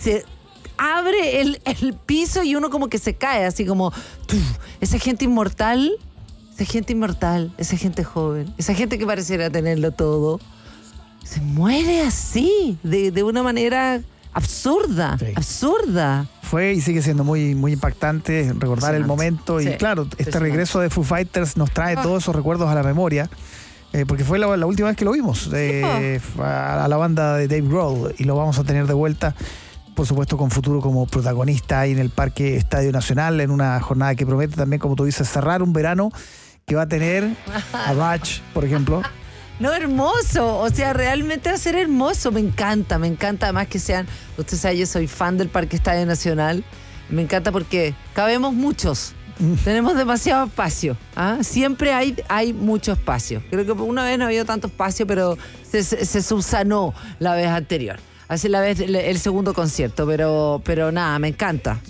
se abre el piso y uno como que se cae, así como esa gente inmortal, esa gente joven, esa gente que pareciera tenerlo todo, se muere así, de una manera absurda, sí. Absurda. Fue y sigue siendo muy, muy impactante recordar el momento. Sí. Y claro, este regreso de Foo Fighters nos trae todos esos recuerdos a la memoria. Porque fue la última vez que lo vimos a la banda de Dave Grohl, y lo vamos a tener de vuelta, por supuesto, con futuro como protagonista ahí en el Parque Estadio Nacional, en una jornada que promete también, como tú dices, cerrar un verano que va a tener a Rush, por ejemplo. No, hermoso, o sea, realmente va a ser hermoso, me encanta además que sean, usted sabe, yo soy fan del Parque Estadio Nacional, me encanta porque cabemos muchos, tenemos demasiado espacio, ¿ah? Siempre hay mucho espacio, creo que una vez no había tanto espacio, pero se subsanó la vez anterior, así la vez el segundo concierto, pero nada, me encanta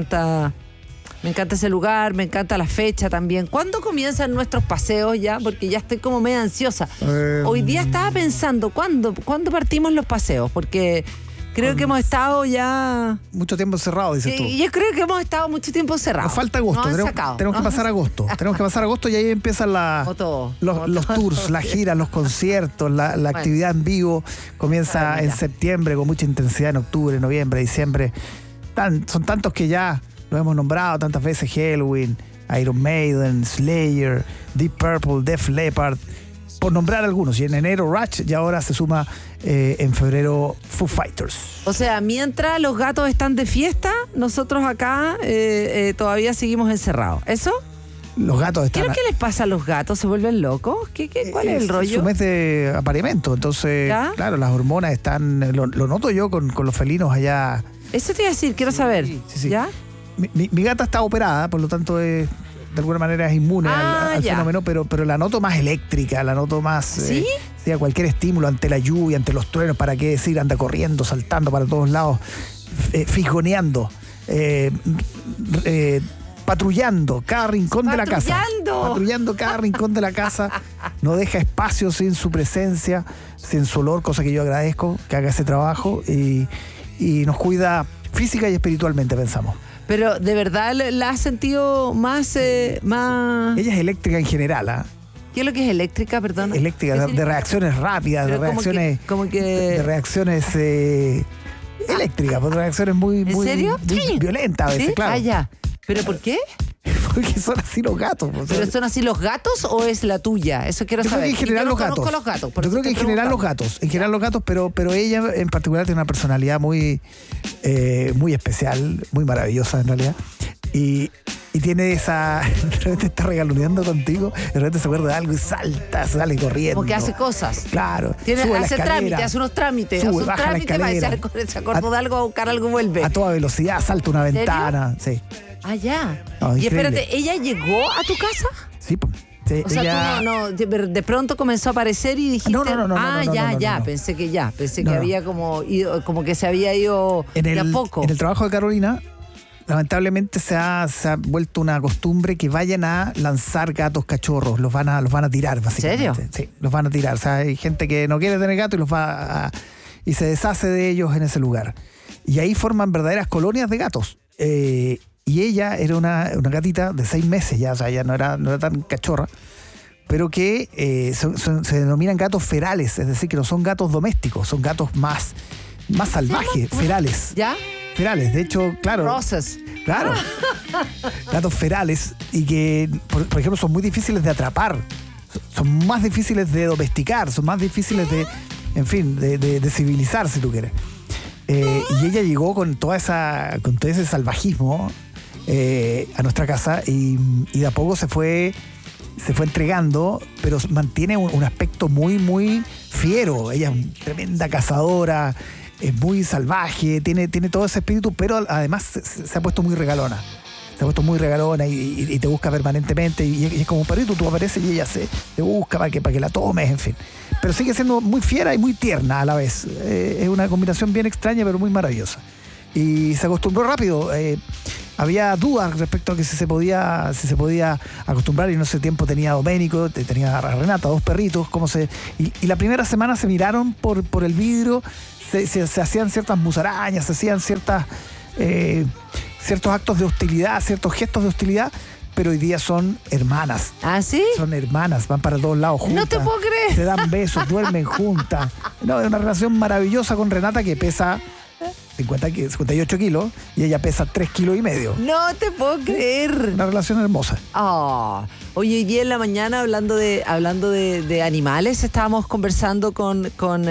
ese lugar, me encanta la fecha también. ¿Cuándo comienzan nuestros paseos ya? Porque ya estoy como medio ansiosa. Hoy día estaba pensando, ¿cuándo partimos los paseos? Porque creo que hemos estado ya... Mucho tiempo encerrado, dices tú. Yo creo que hemos estado mucho tiempo encerrados. Nos falta agosto. Tenemos que pasar agosto. Tenemos que pasar agosto y ahí empiezan los tours, las giras, los conciertos, la actividad en vivo. Comienza en septiembre con mucha intensidad, en octubre, noviembre, diciembre. Son tantos que ya... Lo hemos nombrado tantas veces: Halloween, Iron Maiden, Slayer, Deep Purple, Def Leppard, por nombrar algunos. Y en enero Rush, y ahora se suma en febrero Foo Fighters. O sea, mientras los gatos están de fiesta, nosotros acá todavía seguimos encerrados. ¿Eso? Los gatos están... ¿Qué es lo que les pasa a los gatos? ¿Se vuelven locos? ¿Cuál es el rollo? Es su mes de apareamiento. Entonces, ¿ya? Claro, las hormonas están... Lo noto yo con los felinos allá. Eso te iba a decir, quiero saber. Sí. ¿Ya? Mi gata está operada, por lo tanto de alguna manera es inmune al fenómeno, pero la noto más eléctrica, la noto más... ¿Sí? A cualquier estímulo, ante la lluvia, ante los truenos, para qué decir, anda corriendo, saltando para todos lados, fisgoneando, patrullando cada rincón de la casa. Patrullando cada rincón de la casa, no deja espacio sin su presencia, sin su olor, cosa que yo agradezco, que haga ese trabajo y nos cuida física y espiritualmente, pensamos. Pero, ¿de verdad la has sentido más...? Ella es eléctrica en general, ¿ah? ¿Qué es lo que es eléctrica, perdón? Eléctrica, de reacciones rápidas, de reacciones... De reacciones eléctricas, de reacciones muy violentas a veces, ¿sí? Claro. Ah, ya. ¿Pero por qué? Porque son así los gatos. ¿Pero son así los gatos o es la tuya? Eso quiero saber. Yo creo que en general los gatos. Yo creo que en general los gatos. En general los gatos, pero ella en particular tiene una personalidad muy especial, muy maravillosa en realidad. Y tiene esa... De repente está regaloneando contigo, de repente se acuerda de algo y salta, sale corriendo. Como que hace cosas. Claro. Hace trámites, hace unos trámites. Sube, baja la escalera. Se acordó de algo, a buscar algo, vuelve. A toda velocidad, salta una ventana. Sí. Ah, ya. No, y espérate, ¿ella llegó a tu casa? Sí, sí. O sea, ella... tú de pronto comenzó a aparecer y dijiste... No. Pensé que había como que se había ido de a poco. En el trabajo de Carolina, lamentablemente se ha vuelto una costumbre que vayan a lanzar gatos cachorros, los van a tirar, básicamente. ¿En serio? Sí, los van a tirar. O sea, hay gente que no quiere tener gatos y se deshace de ellos en ese lugar. Y ahí forman verdaderas colonias de gatos. Y ella era una gatita de 6 meses ya, o sea, ya no era tan cachorra, pero que se denominan gatos ferales, es decir, que no son gatos domésticos, son gatos más salvajes, ferales. ¿Ya? Ferales, de hecho, claro. Rosas. Claro. Gatos ferales y que, por ejemplo, son muy difíciles de atrapar, son más difíciles de domesticar, son más difíciles de civilizar, si tú quieres. Y ella llegó con todo ese salvajismo a nuestra casa y de a poco se fue entregando, pero mantiene un aspecto muy, muy fiero. Ella es una tremenda cazadora, es muy salvaje, tiene todo ese espíritu, pero además se ha puesto muy regalona. Se ha puesto muy regalona y te busca permanentemente y es como un perrito, tú apareces y ella te busca para que la tomes, en fin. Pero sigue siendo muy fiera y muy tierna a la vez. Es una combinación bien extraña, pero muy maravillosa. Y se acostumbró rápido. Había dudas respecto a que si se podía acostumbrar, y en ese tiempo tenía a Doménico, tenía a Renata, 2 perritos. Y la primera semana se miraron por el vidrio, se hacían ciertas musarañas, se hacían ciertos actos de hostilidad, ciertos gestos de hostilidad, pero hoy día son hermanas. ¿Ah, sí? Son hermanas, van para todos lados juntas. No te puedo creer. Se dan besos, duermen juntas. No, es una relación maravillosa con Renata, que pesa 58 kilos y ella pesa 3,5 kilos. No te puedo creer. Una relación hermosa. Oh. Oye, hoy día en la mañana, hablando de animales, estábamos conversando con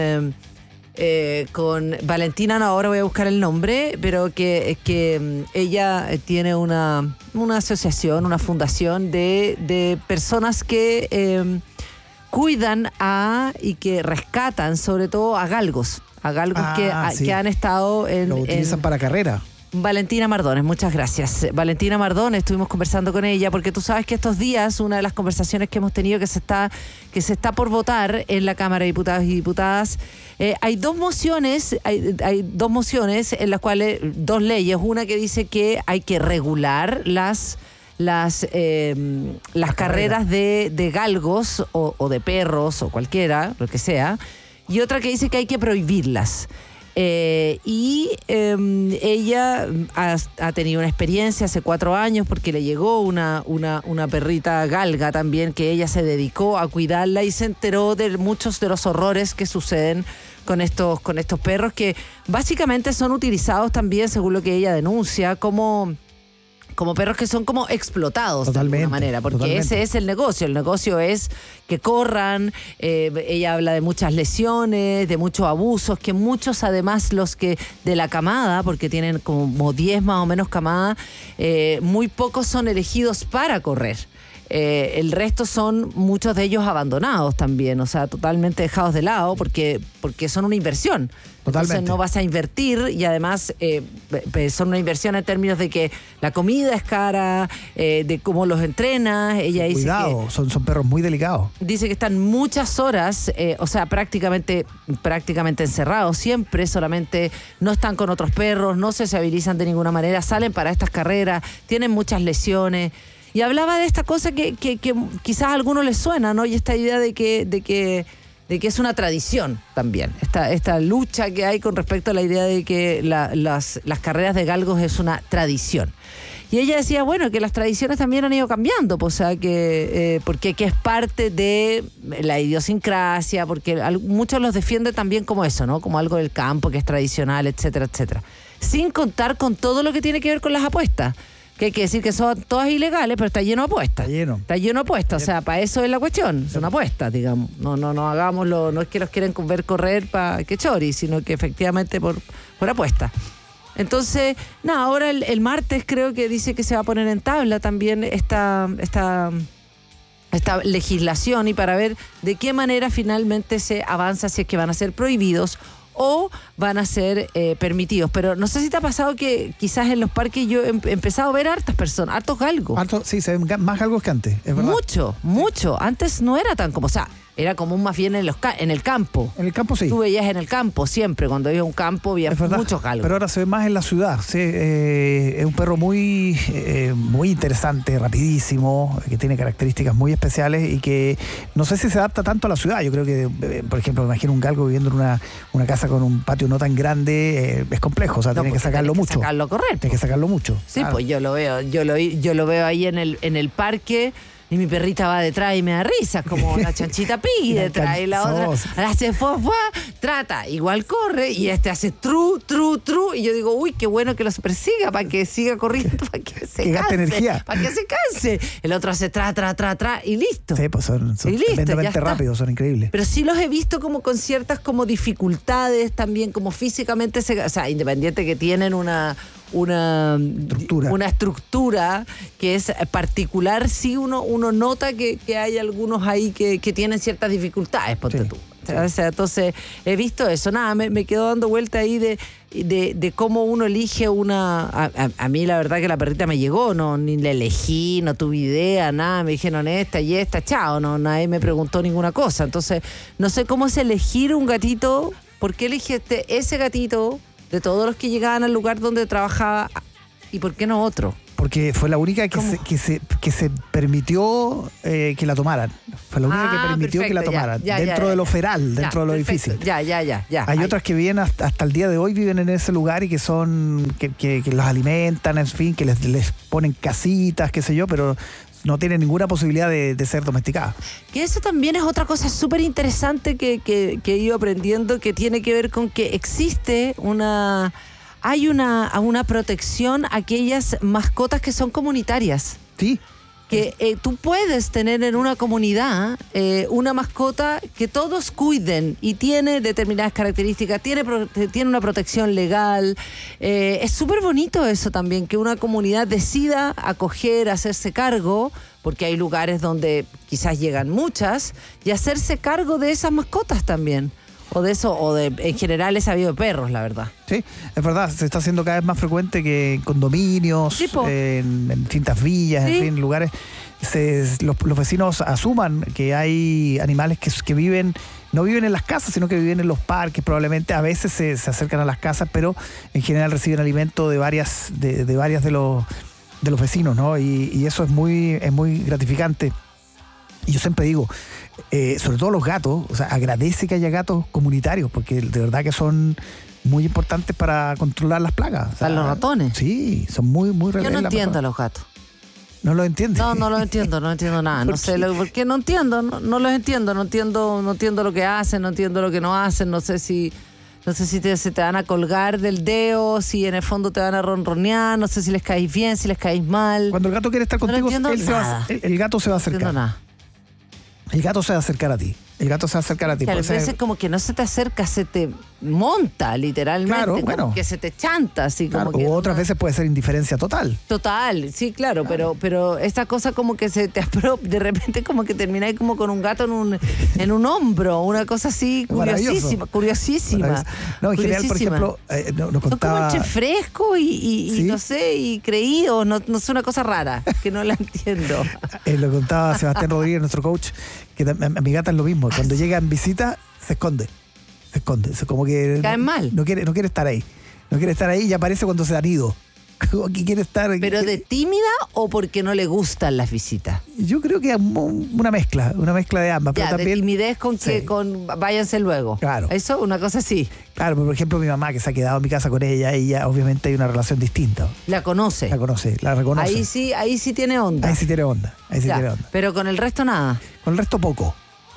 Valentina, no, ahora voy a buscar el nombre, pero que ella tiene una asociación, una fundación de personas que cuidan y que rescatan sobre todo a galgos que han estado lo utilizan para carrera. Valentina Mardones, muchas gracias. Valentina Mardones, estuvimos conversando con ella porque tú sabes que estos días una de las conversaciones que hemos tenido que se está por votar en la Cámara de Diputados y Diputadas, hay dos mociones en las cuales dos leyes, una que dice que hay que regular las carreras de galgos o de perros o cualquiera, lo que sea, y otra que dice que hay que prohibirlas. Ella ha tenido una experiencia hace 4 años porque le llegó una perrita galga también, que ella se dedicó a cuidarla y se enteró de muchos de los horrores que suceden con estos perros, que básicamente son utilizados también, según lo que ella denuncia, como perros que son como explotados de alguna manera, porque ese es el negocio. El negocio es que corran, ella habla de muchas lesiones, de muchos abusos, que muchos además los que de la camada, porque tienen como 10 más o menos camadas, muy pocos son elegidos para correr. El resto son muchos de ellos abandonados también, o sea, totalmente dejados de lado porque son una inversión. Totalmente. Entonces no vas a invertir y además son una inversión en términos de que la comida es cara, de cómo los entrenas. Ella dice cuidado, son perros muy delicados. Dice que están muchas horas, o sea, prácticamente encerrados siempre, solamente no están con otros perros, no se sociabilizan de ninguna manera, salen para estas carreras, tienen muchas lesiones. Y hablaba de esta cosa que quizás a algunos les suena, ¿no? Y esta idea de que es una tradición también. Esta lucha que hay con respecto a la idea de que las carreras de galgos es una tradición. Y ella decía, bueno, que las tradiciones también han ido cambiando, pues, o sea, porque es parte de la idiosincrasia, porque muchos los defienden también como eso, ¿no? Como algo del campo que es tradicional, etcétera, etcétera. Sin contar con todo lo que tiene que ver con las apuestas. Que hay que decir que son todas ilegales, pero está lleno de apuestas. Está lleno de apuestas, o sea, para eso es la cuestión, son apuestas, digamos. No hagámoslo, no es que los quieren ver correr para que chori, sino que efectivamente por apuestas. Entonces, ahora el martes creo que dice que se va a poner en tabla también esta legislación y para ver de qué manera finalmente se avanza, si es que van a ser prohibidos o van a ser permitidos. Pero no sé si te ha pasado que quizás en los parques yo he empezado a ver hartos galgos. Sí, se ven más galgos que antes, es verdad. Mucho. Antes no era tan como, o sea, era común más bien en el campo. En el campo sí. Tú veías en el campo siempre, cuando ibas a un campo había muchos galgos. Pero ahora se ve más en la ciudad. Sí, es un perro muy interesante, rapidísimo, que tiene características muy especiales y que no sé si se adapta tanto a la ciudad. Yo creo que, por ejemplo, me imagino un galgo viviendo en una casa con un patio no tan grande, es complejo, o sea, tiene que sacarlo mucho. Sacarlo a correr. Tiene que sacarlo mucho. Sí, claro. Pues yo lo veo ahí en el parque. Y mi perrita va detrás y me da risa, como la chanchita Pi detrás y la otra hace trata, igual corre y hace tru, y yo digo, uy, qué bueno que los persiga para que siga corriendo, para que se gaste energía. Para que se canse. El otro hace tra y listo. Sí, pues son tremendamente rápidos, son increíbles. Pero sí los he visto como con ciertas como dificultades también, como físicamente, o sea, independiente que tienen una estructura que es particular, sí uno nota que hay algunos ahí que tienen ciertas dificultades, ponte tú. O sea, entonces he visto eso. Me quedo dando vuelta ahí de cómo uno elige una. A mí la verdad que la perrita me llegó, ni la elegí, no tuve idea, nada, me dijeron esta y esta, chao, nadie me preguntó ninguna cosa. Entonces no sé cómo es elegir un gatito. ¿Por qué elegiste ese gatito de todos los que llegaban al lugar donde trabajaba y por qué no otro? Porque fue la única que se permitió que la tomaran. Fue la única que permitió que la tomaran. Dentro de lo feral, dentro de lo difícil. Ya. Hay otras que viven hasta el día de hoy, viven en ese lugar y que son, que los alimentan, en fin, que les ponen casitas, qué sé yo, pero no tienen ninguna posibilidad de ser domesticadas. Que eso también es otra cosa súper interesante que he ido aprendiendo, que tiene que ver con que existe una protección a aquellas mascotas que son comunitarias. Sí. Que tú puedes tener en una comunidad una mascota que todos cuiden y tiene determinadas características, tiene una protección legal. Es súper bonito eso también, que una comunidad decida acoger, hacerse cargo, porque hay lugares donde quizás llegan muchas, y hacerse cargo de esas mascotas también. En general he sabido de perros, la verdad. Sí, es verdad, se está haciendo cada vez más frecuente que en condominios, en distintas villas, en fin, lugares, los vecinos asuman que hay animales que no viven en las casas, sino que viven en los parques, probablemente a veces se acercan a las casas, pero en general reciben alimento de varias de los vecinos, ¿no? Y eso es muy gratificante. Y yo siempre digo, sobre todo los gatos, o sea, agradece que haya gatos comunitarios, porque de verdad que son muy importantes para controlar las plagas. O sea, los ratones. Sí, son muy relevantes. Yo no entiendo a los gatos. ¿No los entiendes? No los entiendo, no entiendo nada. No sé por qué no entiendo, no los entiendo, no entiendo lo que hacen, no entiendo lo que no hacen, no sé si se te van a colgar del dedo, si en el fondo te van a ronronear, no sé si les caís bien, si les caís mal. Cuando el gato quiere estar contigo, el gato se va a acercar. No entiendo nada. El gato se va a acercar a ti. El gato se va a acercar a ti. Que a veces como que no se te acerca, se te monta literalmente. Claro, como que se te chanta, así claro, como que. O otras veces puede ser indiferencia total. Total, sí, claro. Pero esta cosa como que se te de repente como que termina ahí como con un gato en un hombro, una cosa así curiosísima. No, en general, por ejemplo, nos contaba... Son como entre fresco y ¿sí? No sé, y creído, no es una cosa rara, que no la entiendo. Lo contaba Sebastián Rodríguez, nuestro coach, que a mi gata es lo mismo. Cuando llega en visita, se esconde. Es como que caen mal. No quiere estar ahí. No quiere estar ahí y aparece cuando se han ido. Como que quiere estar. ¿Pero de tímida o porque no le gustan las visitas? Yo creo que es una mezcla de ambas. Ya, pero también, de timidez con que váyanse luego. Claro. Eso, una cosa así. Claro, por ejemplo, mi mamá que se ha quedado en mi casa con ella obviamente hay una relación distinta. La conoce, la reconoce. Ahí sí tiene onda. Ahí sí tiene onda. Pero con el resto nada. Con el resto poco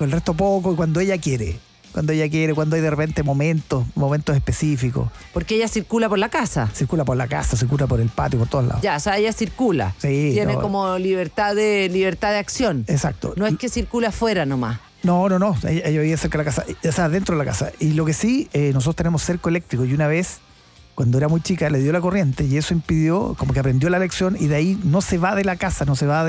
y cuando ella quiere, cuando hay de repente momentos específicos. Porque ella circula por la casa. Circula por el patio, por todos lados. Ya, o sea, ella circula. Sí. Tiene como libertad de acción. Exacto. No es que circula afuera nomás. No. Ella vivía cerca de la casa, o sea, dentro de la casa. Y lo que sí, nosotros tenemos cerco eléctrico y una vez, cuando era muy chica, le dio la corriente y eso impidió, como que aprendió la lección y de ahí no se va de la casa, no se va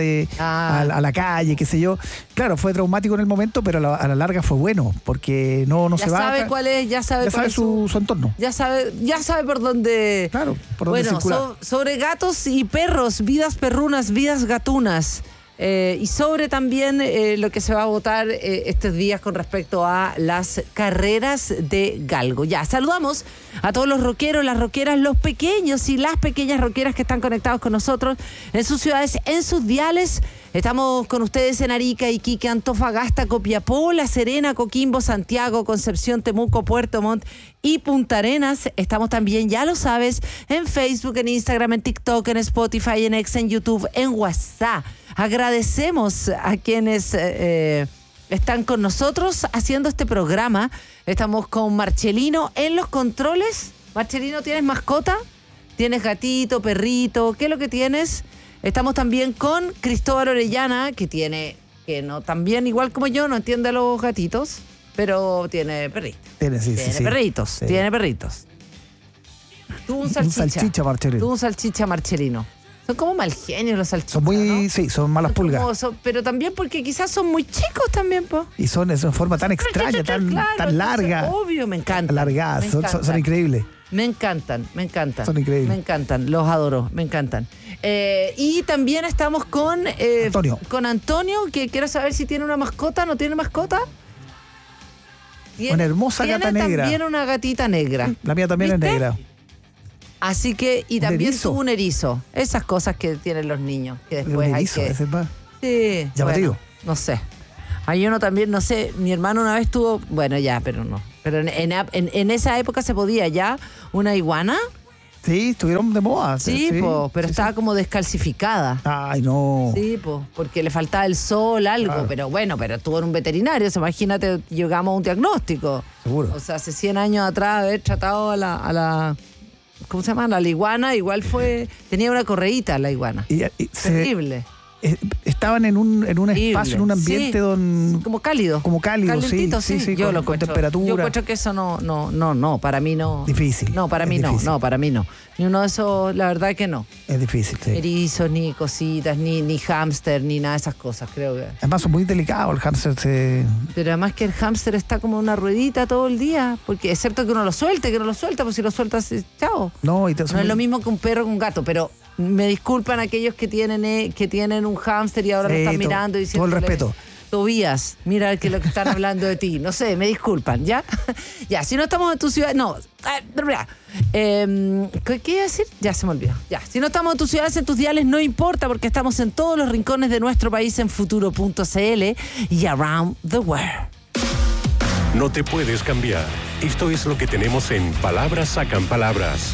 a la calle, qué sé yo. Claro, fue traumático en el momento, pero a la larga fue bueno, porque no se va. Ya sabe cuál es, ya sabe su entorno. Ya sabe por dónde. Claro, por dónde circula. Sobre gatos y perros, vidas perrunas, vidas gatunas. Y sobre también lo que se va a votar estos días con respecto a las carreras de galgo. Ya, saludamos a todos los rockeros, las rockeras, los pequeños y las pequeñas rockeras que están conectados con nosotros en sus ciudades, en sus diales. Estamos con ustedes en Arica, Iquique, Antofagasta, Copiapó, La Serena, Coquimbo, Santiago, Concepción, Temuco, Puerto Montt y Punta Arenas. Estamos también, ya lo sabes, en Facebook, en Instagram, en TikTok, en Spotify, en X, en YouTube, en WhatsApp. Agradecemos a quienes están con nosotros haciendo este programa. Estamos con Marcelino en los controles. Marcelino, ¿tienes mascota? ¿Tienes gatito, perrito? ¿Qué es lo que tienes? Estamos también con Cristóbal Orellana, que también igual como yo, no entiende a los gatitos, pero tiene perritos. Tiene perritos. Tuvo un salchicha Marcelino. Tuvo un salchicha Marcelino. Son como mal genios los salchichas. Son muy, ¿no? Sí, son malas pulgas. Pero también porque quizás son muy chicos también, po. Y son en forma tan extraña, tan larga. Obvio, me encanta. Alargadas, son increíbles. Me encantan. Son increíbles. Me encantan, los adoro, me encantan. Y también estamos con Antonio. Con Antonio, que quiero saber si tiene una mascota, ¿no tiene mascota? Una hermosa gata negra. Tiene también una gatita negra. La mía también es negra. Así que, y también tuvo un erizo. Esas cosas que tienen los niños, que después un erizo, hay que... ese es más sí, llamativo. Bueno, no sé. Hay uno también, no sé, mi hermano una vez tuvo, bueno ya, pero no. Pero en esa época se podía ya una iguana. Sí, estuvieron de moda. Sí, pero estaba como descalcificada. Ay, no. Sí, porque le faltaba el sol, algo, Claro. Pero bueno, pero estuvo en un veterinario, imagínate, llegamos a un diagnóstico. Seguro. O sea, hace 100 años atrás haber tratado a la ¿cómo se llama? La iguana, igual tenía una correíta la iguana. Terrible. Estaban en un espacio, en un ambiente sí, como cálido. Como cálido, calentito, sí, yo con, lo con encuentro. temperatura. Yo encuentro que eso no, para mí no. Difícil. No, para mí difícil. no, para mí no. Ni uno de esos, la verdad que no. Es difícil, sí. Erizos, ni cositas, ni hámster, ni nada de esas cosas, creo que. Además son muy delicados, el hámster Pero además que el hámster está como en una ruedita todo el día, porque excepto que uno lo suelte, pues si lo sueltas, chao. No, No es lo mismo que un perro con un gato, pero me disculpan aquellos que tienen un hámster y ahora lo están mirando y diciendo. Todo el respeto. Tobías, mira que lo que están hablando de ti. No sé, me disculpan, ¿ya? Ya, si no estamos en tu ciudad. No. ¿Qué iba a decir? Ya se me olvidó. Ya, si no estamos en tus ciudades, en tus diales, no importa, porque estamos en todos los rincones de nuestro país en futuro.cl y around the world. No te puedes cambiar. Esto es lo que tenemos en Palabras Sacan Palabras.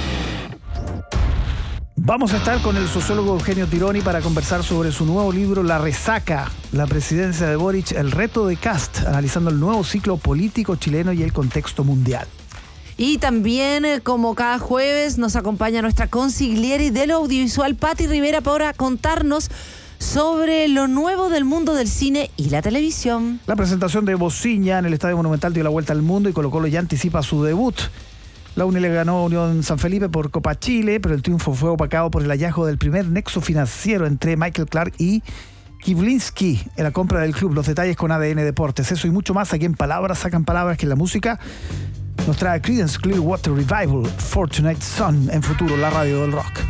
Vamos a estar con el sociólogo Eugenio Tironi para conversar sobre su nuevo libro La Resaca, la presidencia de Boric, el reto de Kast, analizando el nuevo ciclo político chileno y el contexto mundial. Y también, como cada jueves, nos acompaña nuestra consigliere de lo audiovisual, Patti Rivera, para contarnos sobre lo nuevo del mundo del cine y la televisión. La presentación de Bociña en el Estadio Monumental dio la vuelta al mundo y Colo-Colo ya anticipa su debut. La UNI le ganó a Unión San Felipe por Copa Chile, pero el triunfo fue opacado por el hallazgo del primer nexo financiero entre Michael Clark y Kivlinski en la compra del club. Los detalles con ADN Deportes. Eso y mucho más aquí en Palabras Sacan Palabras, que en la música nos trae Creedence Clearwater Revival, Fortunate Son, en Futuro, la radio del rock.